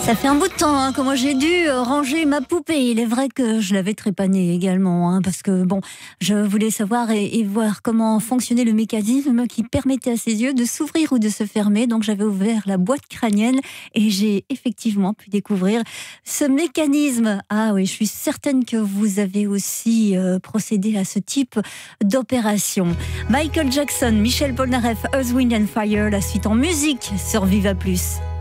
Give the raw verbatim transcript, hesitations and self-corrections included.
Ça fait un bout de temps hein, que moi j'ai dû euh, ranger ma poupée. Il est vrai que je l'avais trépanée également, hein, parce que bon, je voulais savoir et, et voir comment fonctionnait le mécanisme qui permettait à ses yeux de s'ouvrir ou de se fermer. Donc j'avais ouvert la boîte crânienne et j'ai effectivement pu découvrir ce mécanisme. Ah oui, je suis certaine que vous avez aussi euh, procédé à ce type d'opération. Michael Jackson, Michel Polnareff, Earth, Wind and Fire, la suite en musique sur Viva Plus.